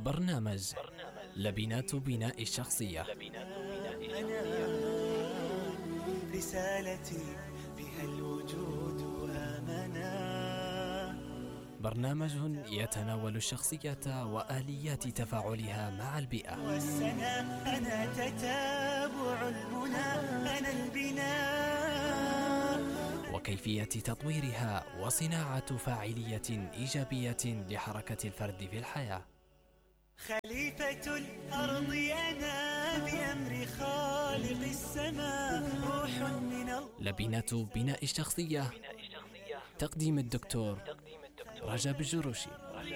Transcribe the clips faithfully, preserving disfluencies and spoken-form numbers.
برنامج لبنات بناء الشخصية. رسالتي بها الوجود آمنا. برنامج يتناول الشخصية وآليات تفاعلها مع البيئة. والسنة أنا تتابع المنى، أنا البناء، وكيفية تطويرها وصناعة فاعلية إيجابية لحركة الفرد في الحياة. خليفة الأرض أنا بأمر خالق السماء، روح من الله. لبنات بناء الشخصية، تقديم الدكتور رجب الجروشي.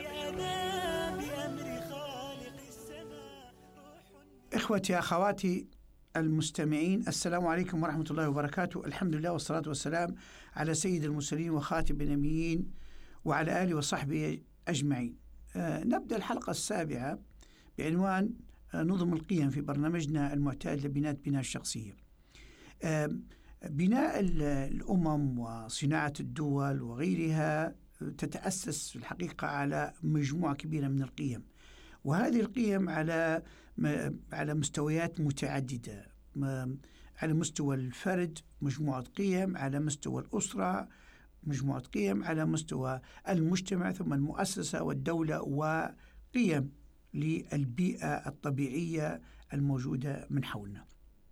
أنا بأمر خالق السماء، روح من... إخوتي أخواتي المستمعين، السلام عليكم ورحمة الله وبركاته. الحمد لله والصلاة والسلام على سيد المرسلين وخاتم النبيين وعلى آله وصحبه أجمعين. آه نبدأ الحلقة السابعة بعنوان آه نظم القيم في برنامجنا المعتاد لبناء بناء الشخصية. آه بناء الأمم وصناعة الدول وغيرها تتأسس في الحقيقة على مجموعة كبيرة من القيم، وهذه القيم على على مستويات متعددة، على مستوى الفرد مجموعة قيم، على مستوى الأسرة مجموعة قيم، على مستوى المجتمع ثم المؤسسة والدولة، وقيم للبيئة الطبيعية الموجودة من حولنا.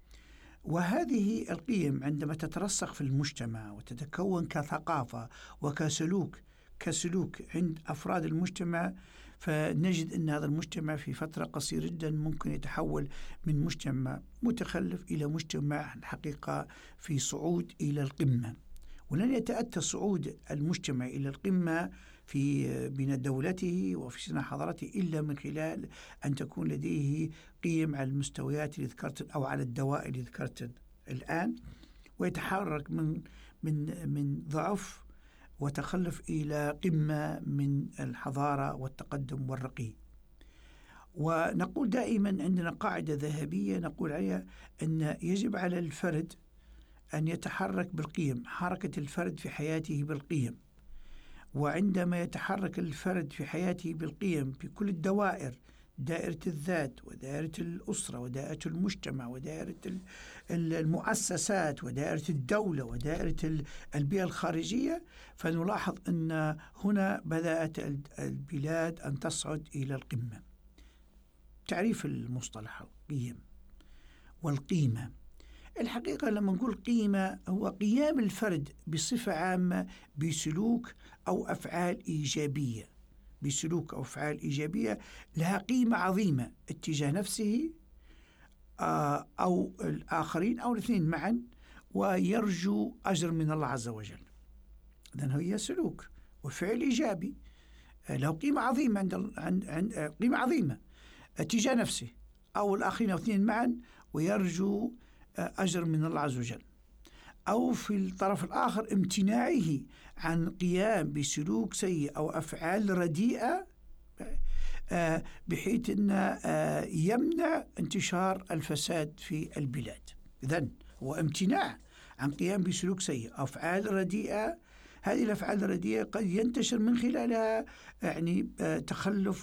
وهذه القيم عندما تترسخ في المجتمع وتتكون كثقافة وكسلوك كسلوك عند أفراد المجتمع، فنجد أن هذا المجتمع في فترة قصيرة جدا ممكن يتحول من مجتمع متخلف إلى مجتمع الحقيقة في صعود إلى القمة. ولن يتأتى صعود المجتمع إلى القمة في بناء دولته وفي صناعة حضارته إلا من خلال أن تكون لديه قيم على المستويات اللي ذكرت أو على الدوائر اللي ذكرت الآن، ويتحرك من من من ضعف وتخلف إلى قمة من الحضارة والتقدم والرقي. ونقول دائما عندنا قاعدة ذهبية نقول عليها أن يجب على الفرد أن يتحرك بالقيم، حركة الفرد في حياته بالقيم. وعندما يتحرك الفرد في حياته بالقيم في كل الدوائر، دائرة الذات ودائرة الأسرة ودائرة المجتمع ودائرة المؤسسات ودائرة الدولة ودائرة البيئة الخارجية، فنلاحظ أن هنا بدأت البلاد أن تصعد إلى القمة. تعريف المصطلح القيم والقيمة، الحقيقة لما نقول قيمة هو قيام الفرد بصفة عامة بسلوك أو أفعال إيجابية، بسلوك أو أفعال إيجابية لها قيمة عظيمة اتجاه نفسه أو الآخرين أو الاثنين معا، ويرجو أجر من الله عز وجل. إذن هي سلوك وفعل إيجابي له قيمة عظيمة عند عند قيمة عظيمة اتجاه نفسه أو الآخرين أو الاثنين معا، ويرجو أجر من الله عز وجل. أو في الطرف الآخر امتناعه عن قيام بسلوك سيء أو أفعال رديئة بحيث أن يمنع انتشار الفساد في البلاد. إذن هو امتناع عن قيام بسلوك سيء أو أفعال رديئة. هذه الأفعال الرديئة قد ينتشر من خلالها يعني تخلف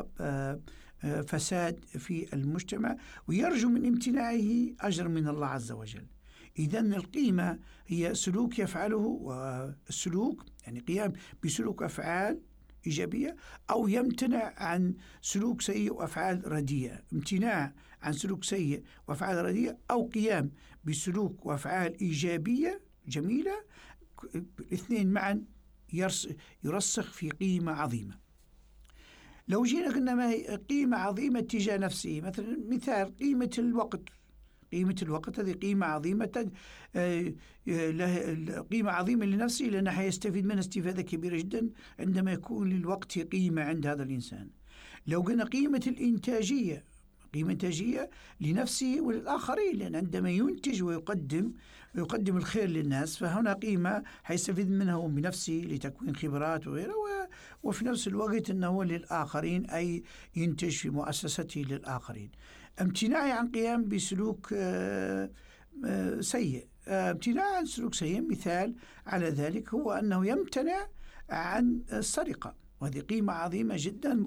وفساد في المجتمع، ويرجو من امتناعه أجر من الله عز وجل. إذن القيمة هي سلوك يفعله، والسلوك يعني قيام بسلوك أفعال إيجابية، أو يمتنع عن سلوك سيء وأفعال رديئة، امتناع عن سلوك سيء وأفعال رديئة أو قيام بسلوك وأفعال إيجابية جميلة. الاثنين معا يرسخ في قيمة عظيمة. لو جينا قلنا ما هي قيمة عظيمة تجاه نفسه، مثلا مثال قيمة الوقت. قيمة الوقت هذه قيمة عظيمة، قيمة عظيمة لنفسه لأنه حيستفيد منها استفادة كبيرة جدا عندما يكون للوقت قيمة عند هذا الإنسان. لو قلنا قيمة الإنتاجية، قيمة إنتاجية لنفسه وللآخرين، لأن عندما ينتج ويقدم ويقدم الخير للناس فهنا قيمة حيستفيد منها هو بنفسه لتكوين خبرات وغيره، وفي نفس الوقت أنه للآخرين أي ينتج في مؤسسته للآخرين. امتناعي عن قيام بسلوك سيء، امتناع عن سلوك سيء مثال على ذلك هو أنه يمتنع عن السرقة. وهذه قيمة عظيمة جدا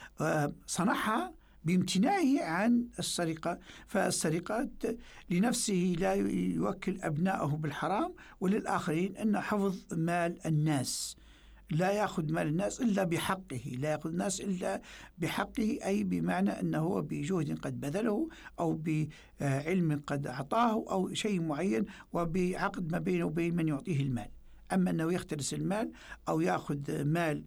صنعها بامتناعه عن السرقة. فالسرقة لنفسه لا يوكل أبنائه بالحرام، وللآخرين أن حفظ مال الناس، لا يأخذ مال الناس إلا بحقه، لا يأخذ الناس إلا بحقه، أي بمعنى أنه بجهد قد بذله أو بعلم قد أعطاه أو شيء معين، وبعقد ما بينه وبين من يعطيه المال. أما أنه يختلس المال أو يأخذ مال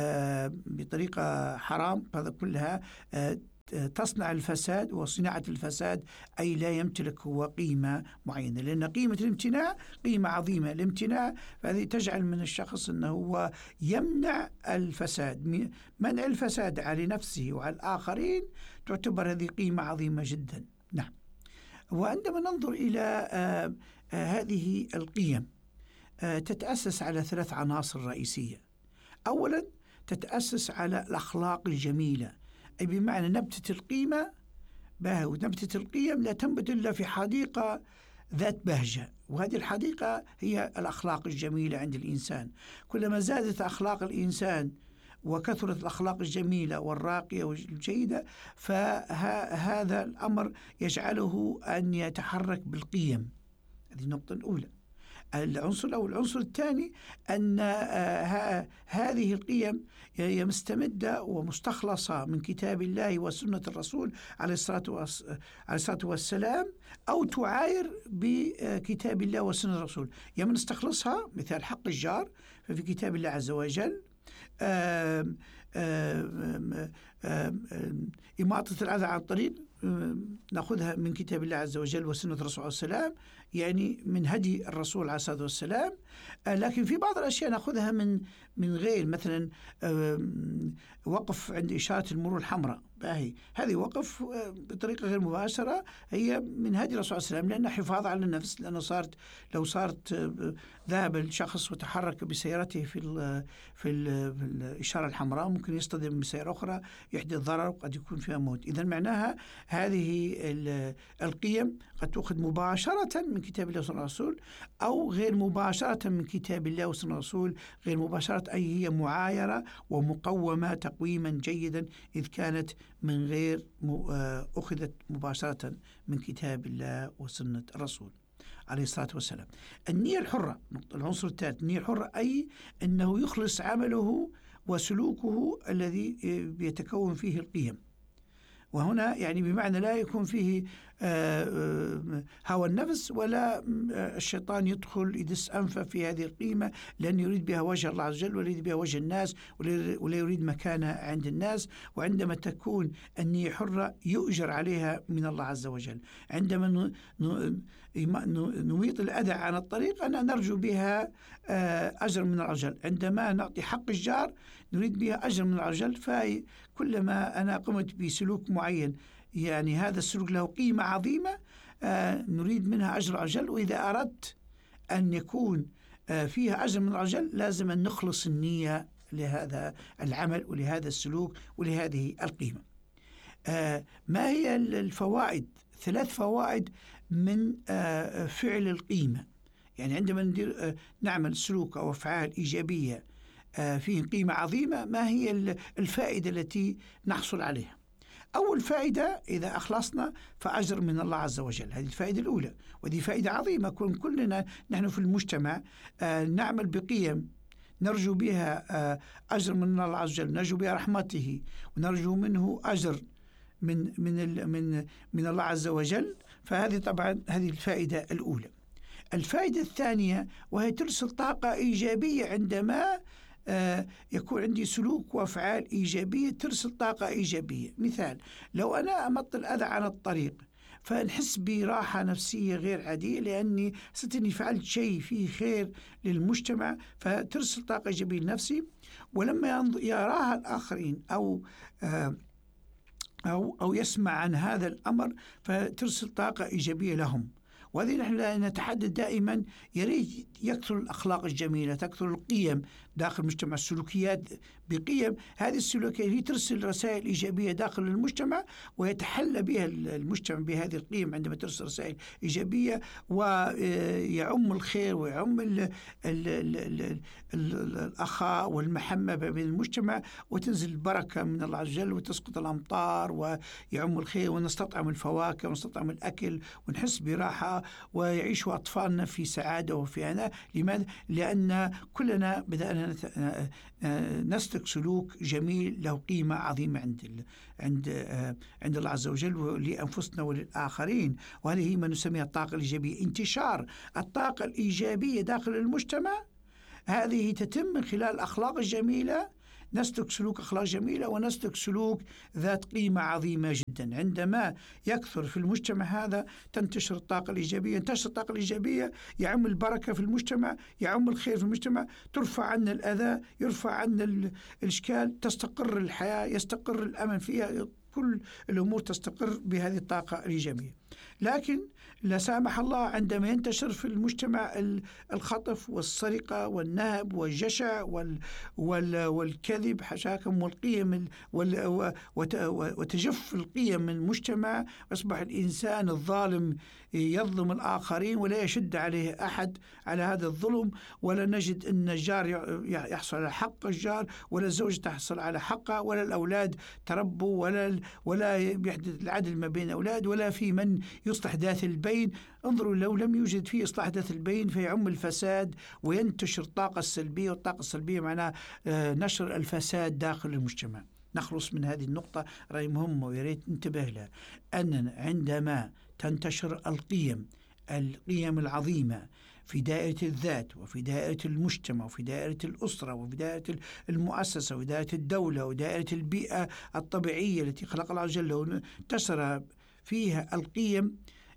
بطريقة حرام، هذا كلها تصنع الفساد، وصناعة الفساد أي لا يمتلك هو قيمة معينة، لأن قيمة الامتناع قيمة عظيمة. الامتناع فهذه تجعل من الشخص أنه هو يمنع الفساد، منع الفساد على نفسه وعلى الآخرين تعتبر هذه قيمة عظيمة جدا. نعم. وعندما ننظر إلى آه آه هذه القيم آه تتأسس على ثلاث عناصر رئيسية. أولا تتأسس على الأخلاق الجميلة، أي بمعنى نبتة القيمة ونبتة القيم لا تنبت إلا في حديقة ذات بهجة، وهذه الحديقة هي الأخلاق الجميلة عند الإنسان. كلما زادت أخلاق الإنسان وكثرت الأخلاق الجميلة والراقية والجيدة، فهذا الأمر يجعله أن يتحرك بالقيم. هذه النقطة الأولى. العنصر الأول. العنصر الثاني أن هذه القيم هي مستمدة ومستخلصة من كتاب الله وسنة الرسول عليه الصلاة والسلام، أو تعاير بكتاب الله وسنة الرسول. يعني نستخلصها، مثال حق الجار ففي كتاب الله عز وجل، آم آم آم آم إماطة الأذى عن الطريق نأخذها من كتاب الله عز وجل وسنة الرسول عليه السلام، يعني من هدي الرسول عليه الصلاة والسلام. لكن في بعض الأشياء نأخذها من من غير، مثلا وقف عند إشارة المرور الحمراء، باهي هذه وقف بطريقة غير مباشرة هي من هدي الرسول عليه السلام، لأنها حفاظ على النفس، لأنه صارت لو صارت ذهب الشخص وتحرك بسيارته في ال في, ال في الإشارة الحمراء ممكن يصطدم بسيارة أخرى يحدث ضرر وقد يكون فيها موت. إذن معناها هذه القيم قد تأخذ مباشرة من كتاب الله وسنة الرسول، أو غير مباشرة من كتاب الله وسنة الرسول. غير مباشرة أي هي معايرة ومقومة تقويما جيدا إذ كانت من غير أخذت مباشرة من كتاب الله وسنة الرسول عليه الصلاة والسلام. النية الحرة، العنصر الثالث، النية الحرة أي أنه يخلص عمله وسلوكه الذي بيتكون فيه القيم. وهنا يعني بمعنى لا يكون فيه هوى النفس ولا الشيطان يدخل يدس أنفه في هذه القيمة، لأن يريد بها وجه الله عز وجل ولا يريد بها وجه الناس ولا يريد مكانة عند الناس. وعندما تكون النية حرة يؤجر عليها من الله عز وجل. عندما نميط الأذى عن الطريق أنا نرجو بها أجر من العجل. عندما نعطي حق الجار نريد بها أجر من العجل. فكلما أنا قمت بسلوك معين يعني هذا السلوك له قيمة عظيمة آه نريد منها أجر عجل. وإذا أردت أن يكون آه فيها أجر من العجل لازم أن نخلص النية لهذا العمل ولهذا السلوك ولهذه القيمة. آه ما هي الفوائد؟ ثلاث فوائد من آه فعل القيمة. يعني عندما ندير آه نعمل سلوك أو أفعال إيجابية آه فيه قيمة عظيمة، ما هي الفائدة التي نحصل عليها؟ أول فائدة إذا أخلصنا فأجر من الله عز وجل، هذه الفائدة الأولى، ودي فائدة عظيمة. كون كلنا نحن في المجتمع آه نعمل بقيم نرجو بها آه أجر من الله عز وجل، نرجو بها رحمته ونرجو منه أجر من من من من الله عز وجل، فهذه طبعا هذه الفائدة الأولى. الفائدة الثانية وهي ترسل طاقة إيجابية. عندما آه يكون عندي سلوك وأفعال إيجابية ترسل طاقة إيجابية. مثال لو أنا أمط الأذى عن الطريق فنحس براحة نفسية غير عادية، لأني ستني فعلت شيء فيه خير للمجتمع، فترسل طاقة إيجابية لنفسي. ولما يراها الآخرين أو آه أو أو يسمع عن هذا الأمر فترسل طاقة إيجابية لهم. وهذه نحن نتحدث دائما يريد يكثر الأخلاق الجميلة، تكثر القيم داخل المجتمع، السلوكيات بقيم. هذه السلوكيات هي ترسل رسائل إيجابية داخل المجتمع، ويتحلى بها المجتمع بهذه القيم عندما ترسل رسائل إيجابية، ويعم الخير ويعم ال ال ال ال ال الأخاء والمحبة بين المجتمع، وتنزل البركة من الله عز وجل، وتسقط الأمطار ويعم الخير، ونستطعم الفواكه ونستطعم الأكل ونحس براحة، ويعيش أطفالنا في سعادة وفي هناء. لماذا؟ لأن كلنا بدأنا نسلك سلوك جميل له قيمة عظيمة عند عند عند الله عز وجل لأنفسنا وللآخرين. وهذه هي ما نسميها الطاقة الإيجابية. انتشار الطاقة الإيجابية داخل المجتمع هذه تتم من خلال الأخلاق الجميلة، نسلك سلوك أخلاق جميلة ونسلك سلوك ذات قيمة عظيمة جدا. عندما يكثر في المجتمع هذا تنتشر الطاقة الإيجابية، تنتشر الطاقة الإيجابية يعم البركة في المجتمع، يعم الخير في المجتمع، ترفع عنا الأذى، يرفع عنا الإشكال، تستقر الحياة، يستقر الأمن فيها، كل الأمور تستقر بهذه الطاقة الإيجابية. لكن لا سامح الله عندما ينتشر في المجتمع الخطف والسرقة والنهب والجشع وال وال والكذب حشاكم والقيم وال وتجف القيم من المجتمع، يصبح الإنسان الظالم يظلم الآخرين ولا يشد عليه أحد على هذا الظلم، ولا نجد أن الجار يحصل على حق الجار، ولا الزوجة تحصل على حقها، ولا الأولاد تربوا، ولا ولا يحدث العدل ما بين الأولاد، ولا في من يصلح ذات البين. انظروا، لو لم يوجد فيه إصلاح ذات البين فيعم الفساد وينتشر الطاقة السلبية، والطاقة السلبية معناها نشر الفساد داخل المجتمع. نخلص من هذه النقطة، رأي مهمة ويريد ننتبه لها، أننا عندما تنتشر القيم القيم العظيمة في دائرة الذات وفي دائرة المجتمع وفي دائرة الأسرة وفي دائرة المؤسسة وفي دائرة الدولة ودائرة البيئة الطبيعية التي خلق الله عز وجل، انتشر فيها القيم،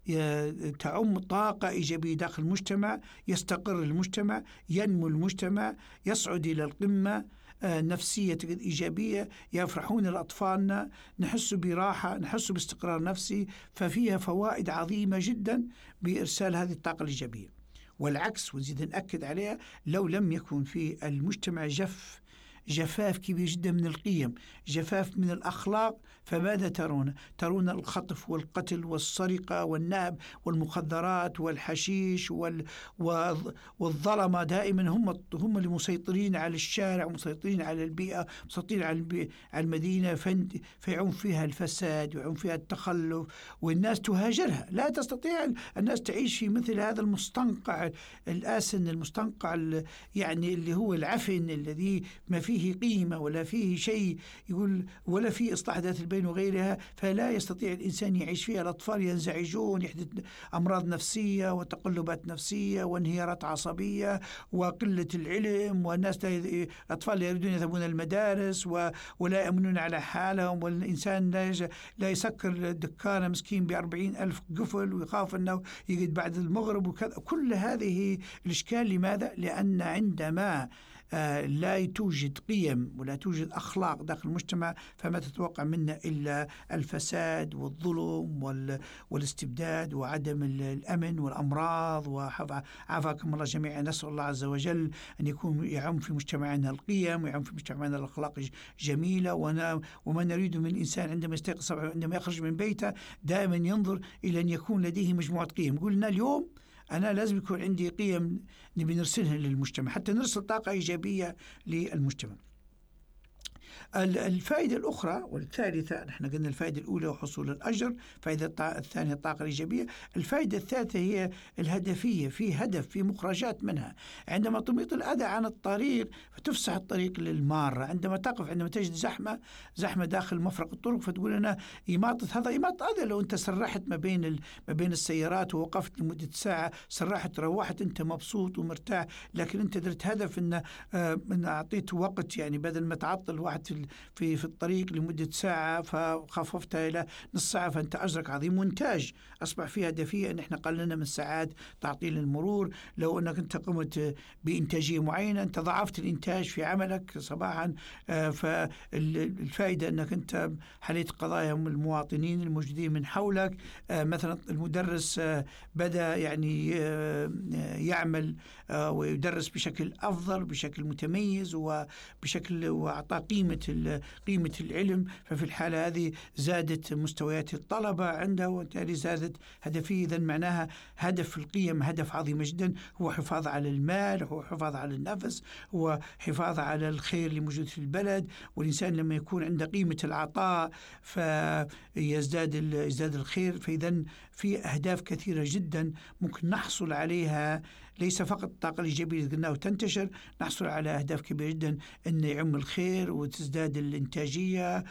تعم طاقة إيجابية داخل المجتمع، يستقر المجتمع، ينمو المجتمع، يصعد إلى القمة، نفسية إيجابية، يفرحون الأطفالنا، نحس براحة، نحس باستقرار نفسي. ففيها فوائد عظيمة جدا بإرسال هذه الطاقة الإيجابية. والعكس، ونزيد نأكد عليها، لو لم يكن في المجتمع جف جفاف كبير جدا من القيم، جفاف من الأخلاق، فماذا ترون؟ ترون الخطف والقتل والسرقة والنهب والمخدرات والحشيش وال... والظلمة دائما هم هم اللي مسيطرين على الشارع ومسيطرين على البيئة، مسيطرين على, البي... على المدينة، فيعم فيها الفساد ويعم فيها التخلف، والناس تهاجرها. لا تستطيع الناس تعيش في مثل هذا المستنقع الآسن، المستنقع يعني اللي هو العفن الذي ما فيه قيمة ولا فيه شيء يقول ولا فيه إصلاح ذات البين وغيرها، فلا يستطيع الإنسان يعيش فيها. الأطفال ينزعجون، يحدث أمراض نفسية وتقلبات نفسية وانهيارات عصبية وقلة العلم، والناس الأطفال لا يريدون يذهبون المدارس ولا يأمنون على حالهم، والإنسان لا لا يسكر دكانه مسكين بأربعين ألف قفل ويخاف أنه يجد بعد المغرب وكذا. كل هذه الإشكال لماذا؟ لأن عندما لا توجد قيم ولا توجد أخلاق داخل المجتمع فما تتوقع منا إلا الفساد والظلم والاستبداد وعدم الأمن والأمراض. وعافاكم الله جميعا. نسأل الله عز وجل أن يكون يعم في مجتمعنا القيم ويعم في مجتمعنا الأخلاق جميلة. وما نريد من الإنسان عندما يستيقظ عندما يخرج من بيته دائما ينظر إلى أن يكون لديه مجموعة قيم. قلنا اليوم أنا لازم يكون عندي قيم نبي نرسلها للمجتمع حتى نرسل طاقة إيجابية للمجتمع. الفائدة الأخرى والثالثة، نحن قلنا الفائدة الأولى وحصول الأجر، الفائدة الثانية الطاقة الإيجابية، الفائدة الثالثة هي الهدفية، في هدف، في مخرجات منها. عندما تميط الأذى عن الطريق فتفسح الطريق للمارة. عندما تقف عندما تجد زحمة زحمة داخل مفرق الطرق فتقول أنا إماطة، هذا إماطة أذى. لو أنت سرحت ما بين ال... ما بين السيارات ووقفت لمدة ساعة، سرحت روحت أنت مبسوط ومرتاح، لكن أنت درت هدف إن آه إن أعطيت وقت، يعني بدل ما تعطل واحد طلعت في في الطريق لمدة ساعة فخففتها إلى نص ساعة فأنت أجرك عظيم، وإنتاج أصبح فيها هدفية أن إحنا قللنا من ساعات تعطيل المرور. لو أنك أنت قمت بإنتاجية معينة أنت ضعفت الإنتاج في عملك صباحا، فالفائدة أنك أنت حليت قضايا المواطنين الموجودين من حولك. مثلا المدرس بدأ يعني يعمل ويدرس بشكل أفضل بشكل متميز وبشكل وأعطى قيمة قيمة العلم، ففي الحالة هذه زادت مستويات الطلبة عنده وبالتالي زادت هدفية. إذن معناها هدف القيم هدف عظيم جدا، هو حفاظ على المال، هو حفاظ على النفس، هو حفاظ على الخير اللي موجود في البلد. والإنسان لما يكون عنده قيمة العطاء فيزداد يزداد الخير. فإذن في أهداف كثيرة جدا ممكن نحصل عليها، ليس فقط الطاقة الإيجابية اللي قلناها وتنتشر، نحصل على أهداف كبيرة جدا أن يعم الخير وتزداد الإنتاجية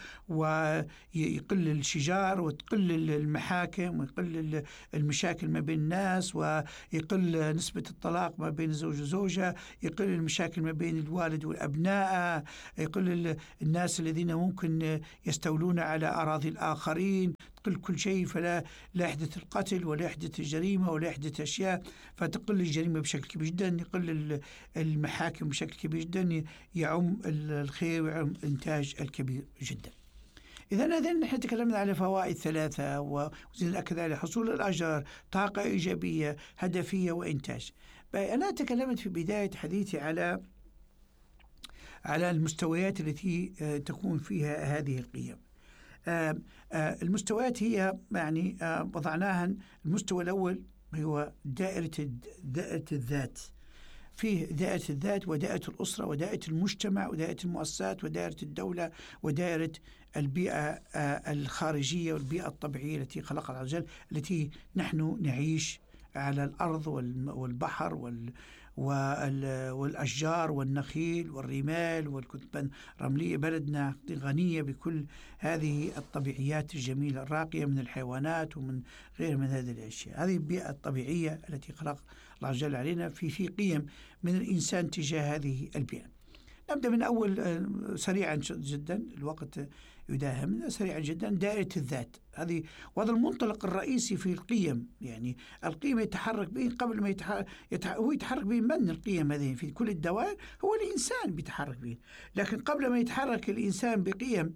ويقل الشجار وتقل المحاكم ويقل المشاكل ما بين الناس ويقل نسبة الطلاق ما بين الزوج وزوجة، يقل المشاكل ما بين الوالد والأبناء، يقل الناس الذين ممكن يستولون على أراضي الآخرين، تقل كل شيء، فلا لا يحدث القتل ولا يحدث الجريمة ولا يحدث أشياء، فتقل الجريمة بشكل كبير جدا، يقل المحاكم بشكل كبير جدا، يعم الخير ويعم الإنتاج الكبير جدا. إذا هذا نحن تكلمنا على فوائد ثلاثة وزين الأكد على حصول الأجر، طاقة إيجابية، هدفية، وإنتاج. أنا تكلمت في بداية حديثي على على المستويات التي تكون فيها هذه القيم. آه آه المستويات هي يعني آه وضعناها. المستوى الأول هو دائرة دائرة الذات، فيه دائرة الذات ودائرة الأسرة ودائرة المجتمع ودائرة المؤسسات ودائرة الدولة ودائرة البيئة آه الخارجية والبيئة الطبيعية التي خلقها الله عز وجل، التي نحن نعيش على الأرض والبحر وال والأشجار والنخيل والرمال والكتب الرملية. بلدنا غنية بكل هذه الطبيعيات الجميلة الراقية من الحيوانات ومن غير من هذه الأشياء. هذه البيئة الطبيعية التي خلق الله عز وجل علينا، في في قيم من الإنسان تجاه هذه البيئة. نبدأ من أول سريعا جدا، الوقت يداهمنا سريعا جدا. دائرة الذات هذه، وهذا المنطلق الرئيسي في القيم. يعني القيم يتحرك به قبل ما يتحرك, يتحرك هو يتحرك به من القيم هذه في كل الدوائر هو الإنسان بيتحرك به، لكن قبل ما يتحرك الإنسان بقيم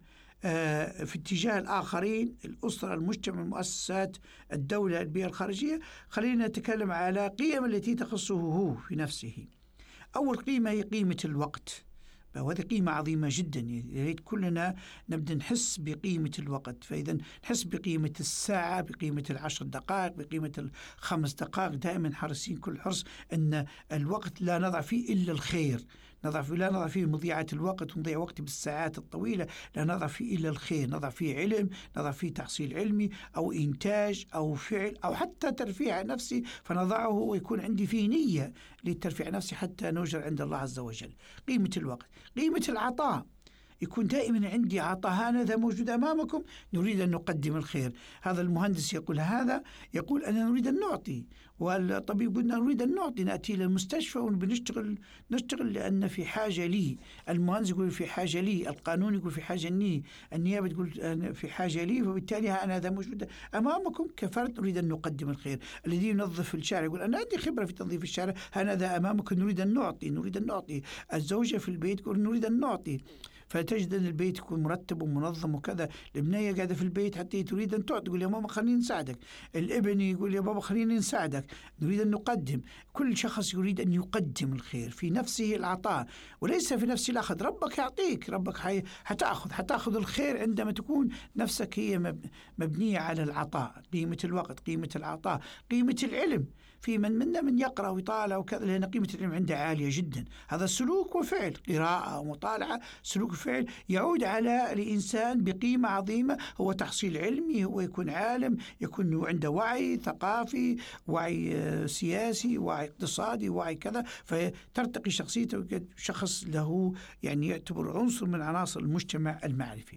آه في اتجاه الآخرين، الأسرة، المجتمع، المؤسسات، الدولة، البيئة الخارجية، خلينا نتكلم على قيم التي تخصه هو في نفسه. أول قيمة هي قيمة الوقت، وهذه قيمة عظيمة جدا. يريد كلنا نبدأ نحس بقيمة الوقت. فإذا نحس بقيمة الساعة، بقيمة العشر دقائق، بقيمة الخمس دقائق. دائما حريصين كل حرص أن الوقت لا نضع فيه إلا الخير، نضع فيه لا نضع فيه مضيعة الوقت ونضيع وقت بالساعات الطويلة، لا نضع فيه إلا الخير، نضع فيه علم، نضع فيه تحصيل علمي أو إنتاج أو فعل أو حتى ترفيع نفسي، فنضعه ويكون عندي فيه نية للترفيع نفسي حتى نوجر عند الله عز وجل. قيمة الوقت. قيمة العطاء، يكون دائما عندي عطاء. هذا موجود أمامكم، نريد أن نقدم الخير. هذا المهندس يقول هذا، يقول أنا نريد أن نعطي، والطبيب يقول نريد أن نعطي، نأتي للمستشفى ونشتغل نشتغل لأن في حاجة لي. المهندس يقول في حاجة لي، القانون يقول في حاجة لي، النيابة تقول في حاجة لي، فبالتالي أنا هذا موجود أمامكم كفرد نريد أن نقدم الخير. الذي ينظف الشارع يقول أنا عندي خبرة في تنظيف الشارع، هذا أمامكم نريد أن نعطي نريد أن نعطي. الزوجة في البيت تقول نريد أن نعطي، فتجد أن البيت يكون مرتب ومنظم وكذا. البنية قاعدة في البيت حتى تريد أن تعطي، تقول يا ماما خلينا نساعدك. الابن يقول يا بابا خلينا نساعدك، نريد أن نقدم. كل شخص يريد أن يقدم الخير في نفسه، العطاء، وليس في نفسه الأخذ. ربك يعطيك، ربك حي... حتأخذ حتأخذ الخير عندما تكون نفسك هي مب... مبنية على العطاء. قيمة الوقت، قيمة العطاء، قيمة العلم. في من منا من يقرأ ويطالع وكذا، لأن قيمة العلم عنده عالية جدا. هذا سلوك وفعل، قراءة ومطالعة، سلوك وفعل يعود على الإنسان بقيمة عظيمة، هو تحصيل علمي، هو يكون عالم، يكون عنده وعي ثقافي، وعي سياسي، وعي اقتصادي، وعي كذا، فترتقي شخصيته شخص له يعني يعتبر عنصر من عناصر المجتمع المعرفي.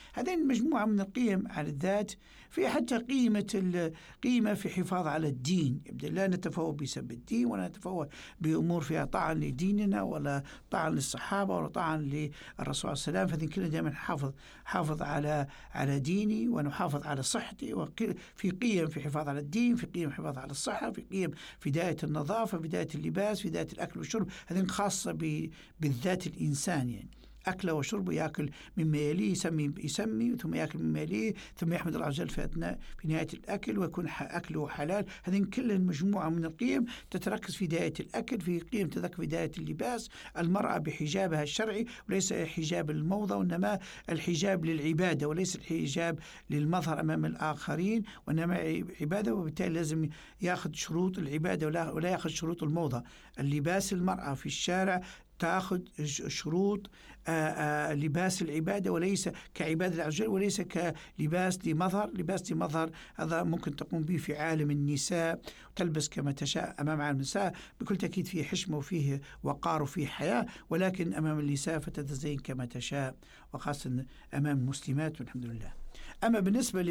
هذين مجموعة من القيم على الذات. في حتى قيمة القيمة في حفاظ على الدين، لا نتفوه بسب الدين ولا نتفوه بأمور فيها طعن لديننا ولا طعن للصحابة ولا طعن للرسول صلى الله عليه وسلم. فهذين كلنا دائما نحافظ حافظ على على ديني ونحافظ على صحتي. وفي قيم في حفاظ على الدين، في قيم حفاظ على الصحة، في قيم في داية النظافة، في داية اللباس، في داية الأكل والشرب. هذين خاصة بالذات الإنسان، يعني أكله وشربه، يأكل مما يليه، يسمي يسمي ثم يأكل مما يليه، ثم يحمد الله عز وجل في أثناء في نهاية الأكل ويكون أكله حلال. هذين كل مجموعة من القيم تتركز في داية الأكل، في قيم تذكر في داية اللباس، المرأة بحجابها الشرعي وليس حجاب الموضة، وإنما الحجاب للعبادة وليس الحجاب للمظهر أمام الآخرين، وإنما عبادة، وبالتالي لازم يأخذ شروط العبادة ولا, ولا يأخذ شروط الموضة. اللباس المرأة في الشارع تأخذ شروط آآ آآ لباس العبادة وليس كعبادة الله عز وجل، وليس كلباس لمظهر. لباس لمظهر هذا ممكن تقوم به في عالم النساء، تلبس كما تشاء أمام عالم النساء، بكل تأكيد فيه حشمة وفيه وقار وفيه حياة، ولكن أمام النساء فتتزين كما تشاء، وخاصة أمام المسلمات والحمد لله. أما بالنسبة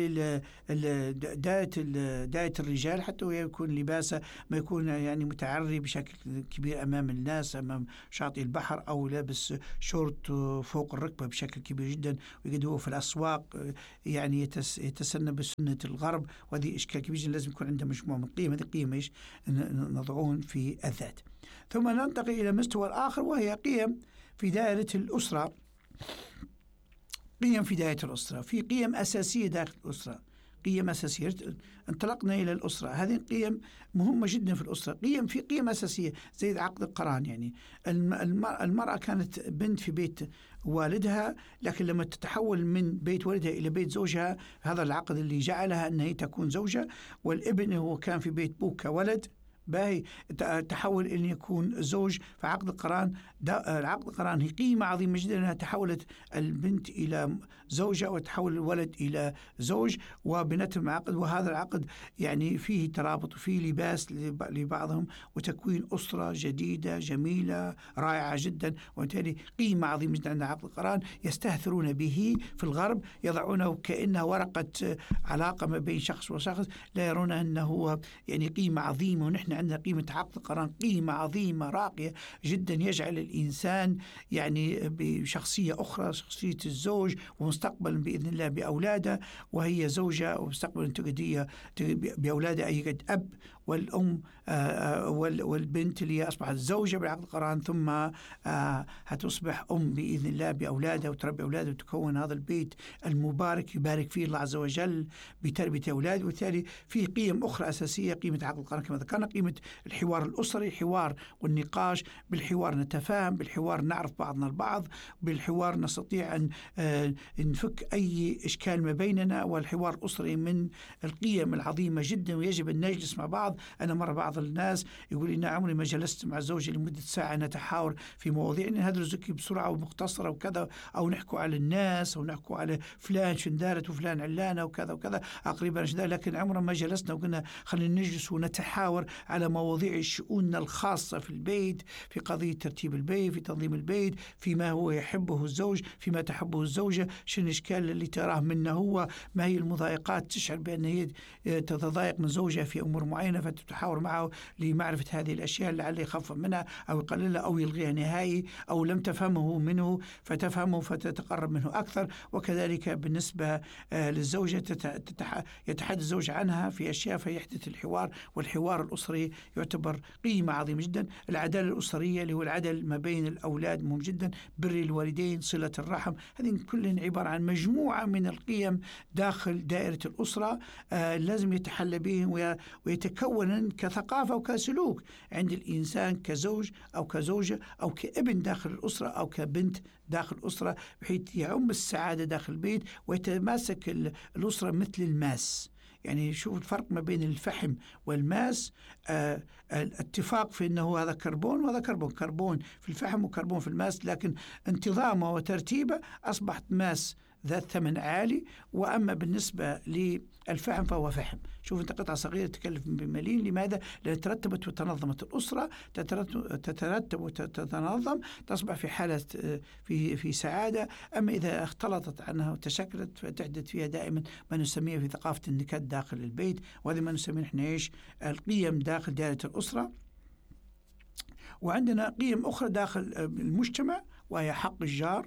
لداية داية الرجال حتى يكون لباسه ما يكون يعني متعري بشكل كبير أمام الناس، أمام شاطئ البحر، أو لابس شورت فوق الركبة بشكل كبير جدا ويقدوه في الأسواق، يعني يتسنى بسنة الغرب، وهذه إشكال كبير جدا. لازم يكون عنده مجموعة من القيم، هذه قيم إيش نضعون في الذات. ثم ننتقل إلى مستوى الآخر وهي قيم في دائرة الأسرة. قيم في داية الأسرة، في قيم أساسية داخل الأسرة، قيم أساسية. انطلقنا إلى الأسرة، هذه القيم مهمة جدا في الأسرة. قيم في قيم أساسية زي عقد القران، يعني المرأة كانت بنت في بيت والدها، لكن لما تتحول من بيت والدها إلى بيت زوجها، هذا العقد اللي جعلها أنها تكون زوجة. والابن هو كان في بيت بوك كولد، باهي تحول إلى يكون زوج. فعقد القران العقد القران هي قيمة عظيمة جدا، أنها تحولت البنت إلى زوجة وتحول الولد إلى زوج وبنتهم عقد. وهذا العقد يعني فيه ترابط وفيه لباس لبعضهم وتكوين أسرة جديدة جميلة رائعة جدا، وبالتالي قيمة عظيمة جدا عند عقد القران. يستهثرون به في الغرب، يضعونه كأنه ورقة علاقة ما بين شخص وشخص، لا يرون أنه يعني قيمة عظيمة. ونحن عندنا قيمة عقد القران قيمة عظيمة راقية جدا، يجعل الإنسان يعني بشخصية أخرى، شخصية الزوج، ومستقبلا بإذن الله بأولاده، وهي زوجة، ومستقبلا تقدية بأولاده أي قد أب، والأم والبنت اللي أصبحت زوجة بعقد القران، ثم هتصبح أم بإذن الله بأولادها وتربي أولادها وتكون هذا البيت المبارك يبارك فيه الله عز وجل بتربية أولاده. وبالتالي في قيم أخرى أساسية، قيمة عقد القران كما ذكرنا، قيمة الحوار الأسري، الحوار والنقاش. بالحوار نتفاهم، بالحوار نعرف بعضنا البعض، بالحوار نستطيع أن نفك أي إشكال ما بيننا. والحوار الأسري من القيم العظيمة جدا، ويجب أن نجلس مع بعض. أنا مرة بعض الناس يقول لي عمري ما جلست مع زوجي لمدة ساعة نتحاور في مواضيع ندرس بسرعة ومختصرة وكذا، أو نحكوا على الناس، أو نحكوا على فلان شندارت وفلان علانة وكذا وكذا أقريبا شدا، لكن عمرنا ما جلسنا وقلنا خلينا نجلس ونتحاور على مواضيع شؤوننا الخاصة في البيت، في قضية ترتيب البيت، في تنظيم البيت، فيما هو يحبه الزوج، فيما تحبه الزوجة، شنو الإشكال اللي تراه منه هو، ما هي المضايقات تشعر بأن هي تتضايق من زوجها في أمور معينة، فتتحاور معه لمعرفة هذه الأشياء لعله يخفف منها أو يقللها أو يلغيها نهائي، أو لم تفهمه منه فتفهمه فتتقرب منه أكثر. وكذلك بالنسبة للزوجة يتحدث الزوج عنها في أشياء فيحدث الحوار، والحوار الأسري يعتبر قيمة عظيمة جدا. العدالة الأسرية اللي هو العدل ما بين الأولاد مهم جدا، بر الوالدين، صلة الرحم، هذه كلها عبارة عن مجموعة من القيم داخل دائرة الأسرة آه لازم يتحلى بهم ويتكون كثقافة وكسلوك عند الإنسان كزوج أو كزوجة أو كابن داخل الأسرة أو كبنت داخل الأسرة، بحيث يعم السعادة داخل البيت ويتماسك الأسرة مثل الماس. يعني شوف الفرق ما بين الفحم والماس، آه الاتفاق في أنه هذا كربون وهذا كربون، كربون في الفحم وكربون في الماس، لكن انتظامه وترتيبه أصبحت ماس ذات ثمن عالي. وأما بالنسبة للفحم فهو فحم. شوف أنت قطعة صغيرة تكلف بملايين. لماذا؟ لأن ترتبت وتنظمت الأسرة، تترتب وتتنظم، تصبح في حالة في في سعادة. أما إذا اختلطت عنها وتشكلت فتحدث فيها دائما ما نسميه في ثقافة النكد داخل البيت، وهذا ما نسميه نحن إيش؟ القيم داخل دائرة الأسرة. وعندنا قيم أخرى داخل المجتمع وهي حق الجار،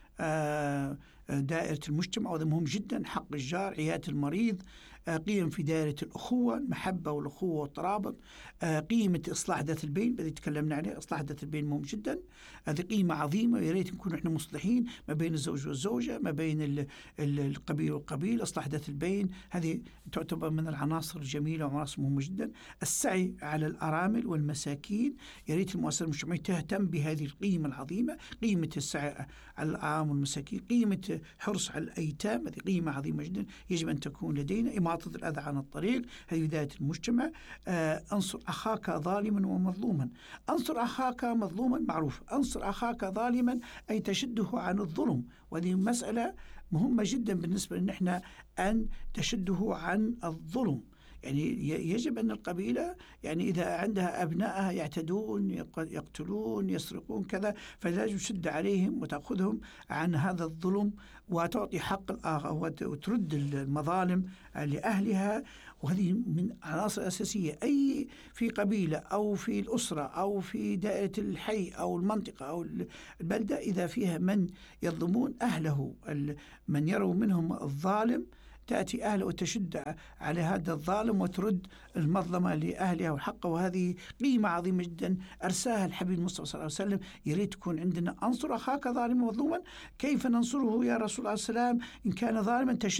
دائرة المجتمع، وهذا مهم جدا. حق الجار، عيادة المريض، قيم في دائرة الأخوة، المحبة والأخوة والترابط، قيمة إصلاح ذات البين الذي تكلمنا عليه. إصلاح ذات البين مهم جدا، هذه قيمة عظيمة، ويا ريت نكون إحنا مصلحين ما بين الزوج والزوجة، ما بين القبيل والقبيل. إصلاح ذات البين هذه تعتبر من العناصر الجميلة وعناصر مهمة جدا. السعي على الأرامل والمساكين، يا ريت المؤسسة المجتمعية تهتم بهذه القيمة العظيمة، قيمة السعي على الأرامل والمساكين، قيمة حرص على الأيتام، هذه قيمة عظيمة جدا يجب أن تكون لدينا. إماطة الأذى عن الطريق، هذه بداية المجتمع. آه أنصر أخاك ظالما ومظلوما. أنصر أخاك مظلوما معروف، أنصر أخاك ظالما أي تشده عن الظلم، وهذه مسألة مهمة جدا بالنسبة لنا نحن، أن تشده عن الظلم. يعني يجب أن القبيلة يعني إذا عندها أبنائها يعتدون، يقتلون، يسرقون كذا، فلازم تشد عليهم وتأخذهم عن هذا الظلم وتعطي حق الآخر وترد المظالم لأهلها. وهذه من عناصر أساسية. أي في قبيلة أو في الأسرة أو في دائرة الحي أو المنطقة أو البلدة إذا فيها من يظلمون أهله، من يروا منهم الظالم، تأتي أهله وتشد على هذا الظالم وترد المظلمة لأهلها والحق. وهذه قيمة عظيمة جدا أرساها الحبيب المصطفى صلى الله عليه وسلم. يريد تكون عندنا أنصر أخاك ظالما مظلوما. كيف ننصره يا رسول الله صلى الله عليه وسلم؟ إن كان ظالما تشد